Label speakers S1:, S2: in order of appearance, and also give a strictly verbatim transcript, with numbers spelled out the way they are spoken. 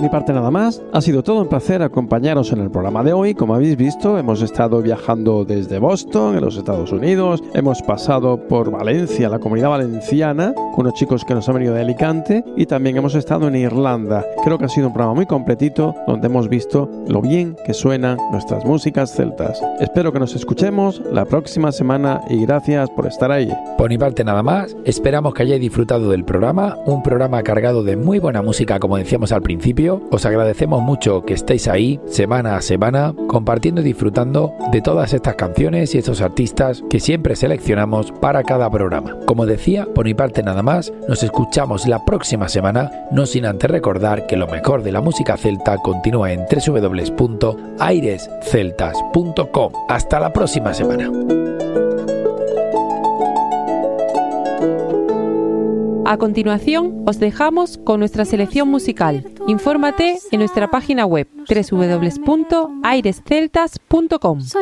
S1: mi parte nada más. Ha sido todo un placer acompañaros en el programa de hoy. Como habéis visto, hemos estado viajando desde Boston, en los Estados Unidos. Hemos pasado por Valencia, la Comunidad Valenciana, unos chicos que nos han venido de Alicante, y también hemos estado en Irlanda. Creo que ha sido un programa muy completito donde hemos visto lo bien que suenan nuestras músicas celtas. Espero que nos escuchemos la próxima semana y gracias por estar ahí.
S2: Por mi parte nada más, esperamos que hayáis disfrutado del programa, un programa cargado de muy buena música, como decíamos al principio. Os agradecemos mucho que estéis ahí semana a semana compartiendo y disfrutando de todas estas canciones y estos artistas que siempre seleccionamos para cada programa. Como decía, por mi parte nada más, nos escuchamos la próxima semana, no sin antes recordar que lo mejor de la música celta continúa en doble u doble u doble u punto aires celtas punto com. Hasta la próxima semana.
S3: A continuación, os dejamos con nuestra selección musical. Infórmate en nuestra página web doble u doble u doble u punto aires celtas punto com.